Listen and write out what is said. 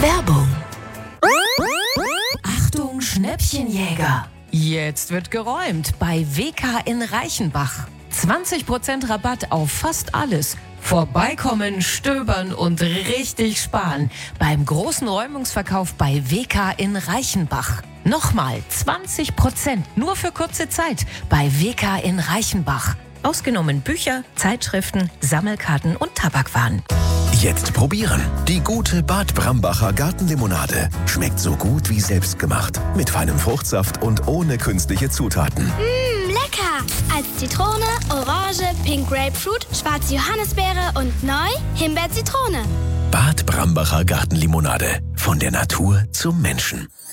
Werbung. Achtung, Schnäppchenjäger. Jetzt wird geräumt bei WK in Reichenbach. 20% Rabatt auf fast alles. Vorbeikommen, stöbern und richtig sparen. Beim großen Räumungsverkauf bei WK in Reichenbach. Nochmal 20% nur für kurze Zeit bei WK in Reichenbach. Ausgenommen Bücher, Zeitschriften, Sammelkarten und Tabakwaren. Jetzt probieren. Die gute Bad Brambacher Gartenlimonade. Schmeckt so gut wie selbstgemacht. Mit feinem Fruchtsaft und ohne künstliche Zutaten. Lecker! Als Zitrone, Orange, Pink Grapefruit, schwarze Johannisbeere und neu Himbeer-Zitrone. Bad Brambacher Gartenlimonade. Von der Natur zum Menschen.